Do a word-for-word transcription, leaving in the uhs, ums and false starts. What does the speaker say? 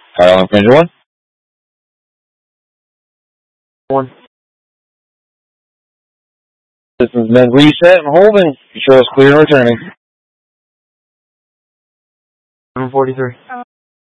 Fire alarm Ranger one. One. System's been reset and holding. Control is clear and returning. seven forty-three.